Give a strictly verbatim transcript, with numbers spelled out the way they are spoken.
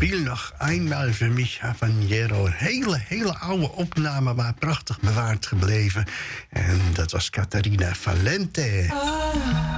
Spiel nog eenmaal voor mich Habanero. Een hele, hele oude opname, maar prachtig bewaard gebleven. En dat was Catarina Valente.